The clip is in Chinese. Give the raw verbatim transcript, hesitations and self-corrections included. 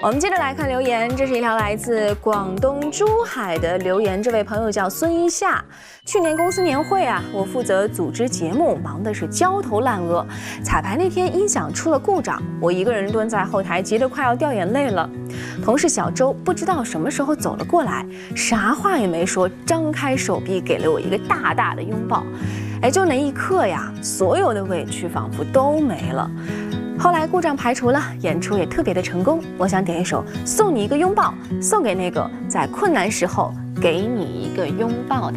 我们接着来看留言，这是一条来自广东珠海的留言，这位朋友叫孙一夏。去年公司年会啊，我负责组织节目，忙的是焦头烂额。彩排那天音响出了故障，我一个人蹲在后台，急得快要掉眼泪了。同事小周不知道什么时候走了过来，啥话也没说，张开手臂给了我一个大大的拥抱。哎，就那一刻呀，所有的委屈仿佛都没了。后来故障排除了，演出也特别的成功。我想点一首《送你一个拥抱》，送给那个在困难时候给你一个拥抱的。